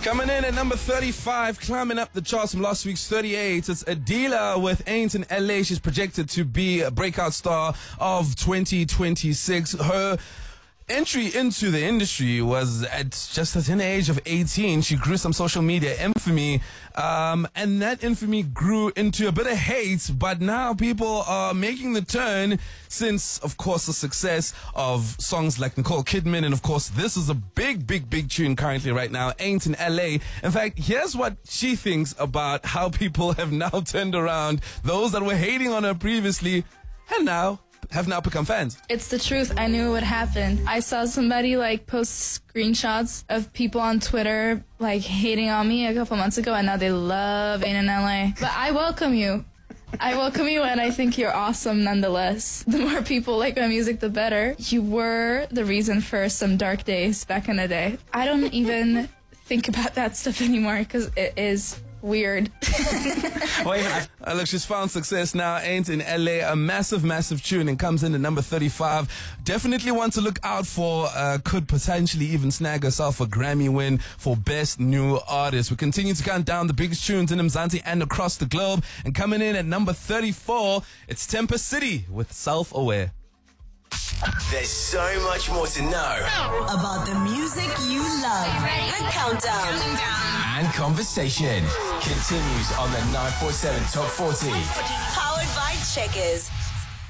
Coming in at number 35, climbing up the charts from last week's 38, it's Adila with Ain't in LA. She's projected to be a breakout star of 2026. Her entry into the industry was at just a tender age of 18. She grew some social media infamy, and that infamy grew into a bit of hate, but now people are making the turn since, of course, the success of songs like Nicole Kidman, and of course, this is a big tune currently right now, Ain't in LA. In fact, here's what she thinks about how people have now turned around. Those that were hating on her previously have now become fans. It's the truth. I knew it would happen. I saw somebody post screenshots of people on Twitter hating on me a couple months ago, and now they love Ain't in LA. But I welcome you. I welcome you, and I think you're awesome nonetheless. The more people like my music, the better. You were the reason for some dark days back in the day. I don't even think about that stuff anymore because it is weird. Look, she's found success now. Ain't in LA, a massive tune, and comes in at number 35. Definitely one to look out for. Could potentially even snag herself a Grammy win for Best New Artist. We continue to count down the biggest tunes in Mzansi and across the globe. And coming in at number 34, it's Tempest City with Self-Aware. There's so much more to know about the music you love. The countdown and conversation continues on the 947 Top 40. Powered by Checkers.